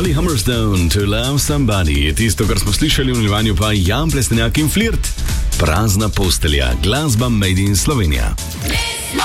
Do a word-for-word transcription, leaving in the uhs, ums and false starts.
Holly Humberstone, To Love Somebody je tisto, kar smo slišali v nadaljevanju, pa Jan Plestenjak in Flirt. Prazna postelja, glasba Made in Slovenija.